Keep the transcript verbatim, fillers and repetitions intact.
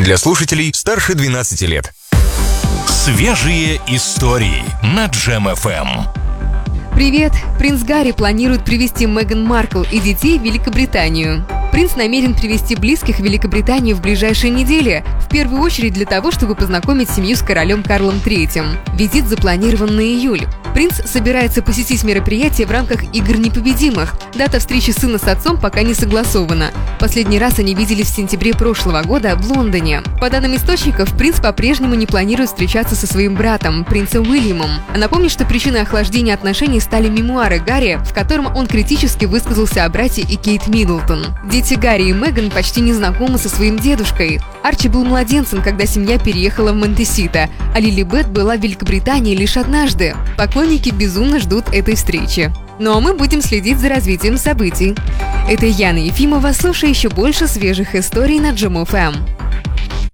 для слушателей старше двенадцати лет. Свежие истории на Джем эф эм. Привет! Принц Гарри планирует привезти Меган Маркл и детей в Великобританию. Принц намерен привезти близких в Великобританию в ближайшие недели, в первую очередь для того, чтобы познакомить семью с королем Карлом третьим. Визит запланирован на июль. Принц собирается посетить мероприятие в рамках «Игр непобедимых». Дата встречи сына с отцом пока не согласована. Последний раз они виделись в сентябре прошлого года в Лондоне. По данным источников, принц по-прежнему не планирует встречаться со своим братом, принцем Уильямом. Напомню, что причиной охлаждения отношений стали мемуары Гарри, в котором он критически высказался о брате и Кейт Миддлтон. Дети Гарри и Меган почти не знакомы со своим дедушкой. Арчи был младенцем, когда семья переехала в Монтесита, а Лилибет была в Великобритании лишь однажды. Поклонники безумно ждут этой встречи. Ну а мы будем следить за развитием событий. Это Яна Ефимова, слушай еще больше свежих историй на Джем эф эм.